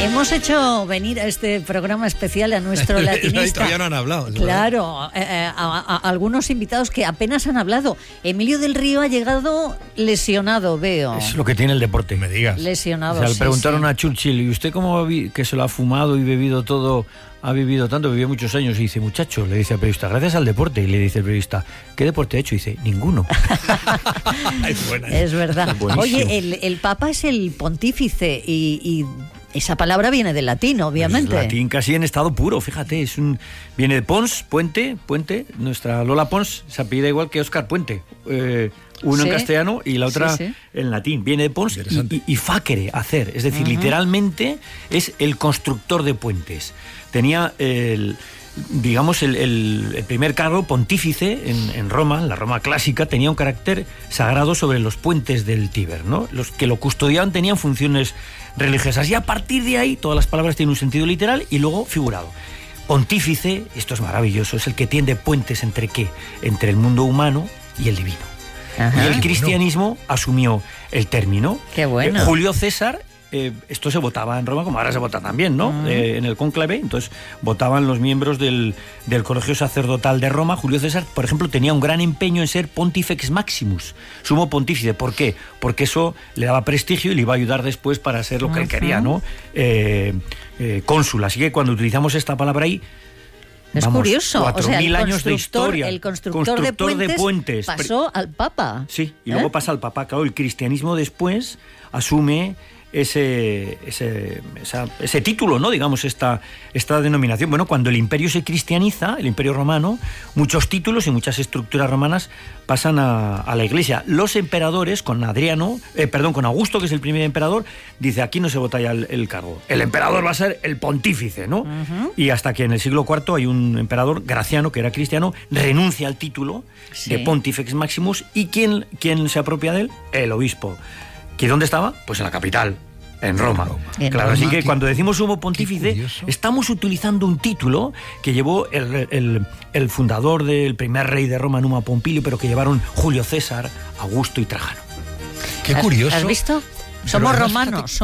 Hemos hecho venir a este programa especial a nuestro latinista. Todavía no han hablado. Claro, a algunos invitados que apenas han hablado. Emilio del Río ha llegado lesionado, veo. Es lo que tiene el deporte. Me digas. Lesionado, O sea, le sí, preguntaron sí. a Churchill, ¿y usted cómo que se lo ha fumado y bebido todo? Ha vivido tanto, vivió muchos años. Y dice, muchacho, le dice al periodista, gracias al deporte. Y le dice el periodista, ¿qué deporte ha hecho? Y dice, ninguno. Es buena. Es verdad. Buenísimo. Oye, el Papa es el pontífice y esa palabra viene del latín, obviamente. El latín casi en estado puro, fíjate, viene de Pons, Puente, nuestra Lola Pons se apellida igual que Óscar Puente, uno Sí. en castellano y la otra Sí, sí. en latín, viene de Pons y facere, hacer, es decir, literalmente es el constructor de puentes. Tenía el primer cargo pontífice en Roma, en la Roma clásica, tenía un carácter sagrado sobre los puentes del Tíber, ¿no? Los que lo custodiaban tenían funciones religiosas y a partir de ahí todas las palabras tienen un sentido literal y luego figurado. Pontífice, esto es maravilloso, es el que tiende puentes ¿entre qué? Entre el mundo humano y el divino. Ajá. Y el cristianismo asumió el término. Qué bueno. Julio César, esto se votaba en Roma como ahora se vota también, ¿no? En el cónclave, entonces votaban los miembros del colegio sacerdotal de Roma. Julio César, por ejemplo, tenía un gran empeño en ser Pontifex Maximus, sumo pontífice. ¿Por qué? Porque eso le daba prestigio y le iba a ayudar después para ser lo que él quería, ¿no? Cónsul. Así que cuando utilizamos esta palabra ahí, Es curioso, 4.000 años de historia. El constructor de puentes pasó al Papa. Sí, y luego pasa al Papa. Claro, el cristianismo después asume ese título, ¿no? Digamos, esta denominación. Bueno, cuando el imperio se cristianiza, el imperio romano, muchos títulos y muchas estructuras romanas pasan a la iglesia. Los emperadores, con Augusto, que es el primer emperador, dice, aquí no se vota ya el cargo. El emperador va a ser el pontífice, ¿no? Y hasta que en el siglo IV hay un emperador, Graciano, que era cristiano, renuncia al título de Pontifex Maximus, y ¿quién se apropia de él? El obispo. ¿Y dónde estaba? Pues en la capital, en Roma. Claro, así que cuando decimos sumo pontífice, estamos utilizando un título que llevó el fundador del primer rey de Roma, Numa Pompilio, pero que llevaron Julio César, Augusto y Trajano. Qué curioso. ¿Has visto? Somos romanos.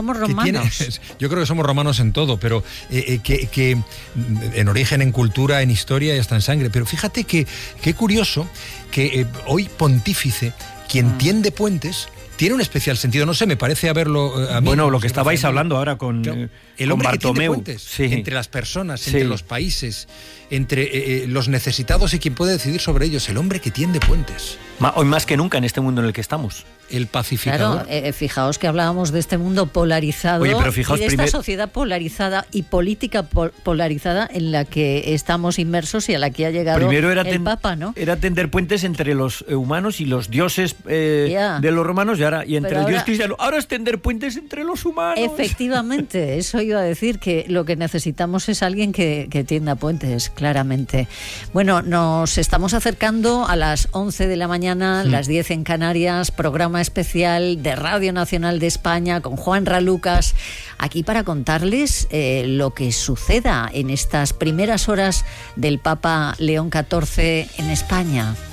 Yo creo que somos romanos en todo, pero que en origen, en cultura, en historia y hasta en sangre. Pero fíjate qué curioso que hoy pontífice, quien tiende puentes, tiene un especial sentido. No sé, me parece haberlo a mí. Bueno, lo que estabais hablando ahora con el hombre Bartomeu, que tiende puentes, sí, entre las personas, entre los países, entre los necesitados y quien puede decidir sobre ellos. El hombre que tiende puentes. Hoy más que nunca en este mundo en el que estamos. El pacificador. Claro, fijaos que hablábamos de este mundo polarizado. Oye, pero fijaos y de esta sociedad polarizada y política polarizada en la que estamos inmersos y a la que ha llegado primero el Papa, ¿no? Era tender puentes entre los humanos y los dioses de los romanos y entre el dios cristiano. Ahora es tender puentes entre los humanos. Efectivamente, eso iba a decir, que lo que necesitamos es alguien que tienda puentes, claramente. Bueno, nos estamos acercando a las 11 de la mañana, las 10 en Canarias, programa especial de Radio Nacional de España con Juan Ralucas, aquí para contarles lo que suceda en estas primeras horas del Papa León XIV en España.